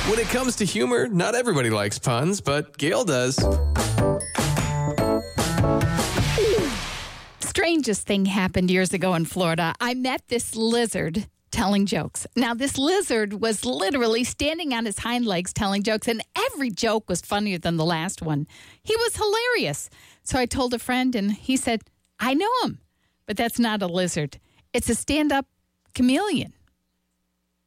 When it comes to humor, not everybody likes puns, but Gail does. Strangest thing happened years ago in Florida. I met this lizard telling jokes. Now, this lizard was literally standing on his hind legs telling jokes, and every joke was funnier than the last one. He was hilarious. So I told a friend, and he said, I know him, but that's not a lizard. It's a stand-up chameleon.